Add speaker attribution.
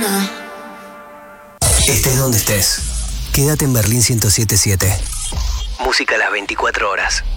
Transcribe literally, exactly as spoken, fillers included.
Speaker 1: mañana.
Speaker 2: Estés donde estés, quédate en Berlín ciento siete punto siete. Música a las veinticuatro horas.